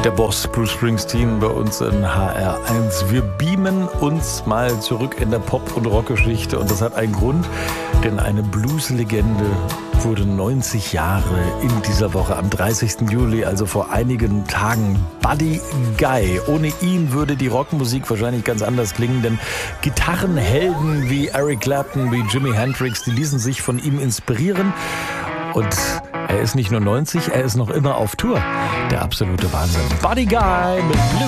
Der Boss Bruce Springsteen bei uns in HR1. Wir beamen uns mal zurück in der Pop- und Rockgeschichte und das hat einen Grund, denn eine Blues-Legende wurde 90 Jahre in dieser Woche am 30. Juli, also vor einigen Tagen. Buddy Guy. Ohne ihn würde die Rockmusik wahrscheinlich ganz anders klingen, denn Gitarrenhelden wie Eric Clapton, wie Jimi Hendrix, die ließen sich von ihm inspirieren. Und er ist nicht nur 90, er ist noch immer auf Tour. Der absolute Wahnsinn. Buddy Guy mit Blue.